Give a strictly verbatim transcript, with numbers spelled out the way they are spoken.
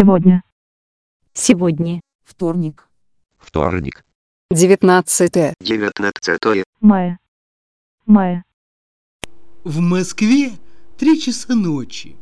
Сегодня. Сегодня. Вторник. Вторник. девятнадцатое. девятнадцатое Мая. Мая. В Москве три часа ночи.